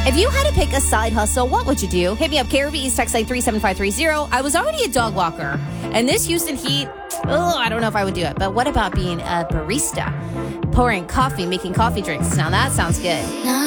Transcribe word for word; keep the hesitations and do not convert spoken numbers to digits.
If you had to pick a side hustle, what would you do? Hit me up, K R B E's text line three seven five three zero. I was already a dog walker, and this Houston heat, oh, I don't know if I would do it. But what about being a barista? Pouring coffee, making coffee drinks. Now that sounds good.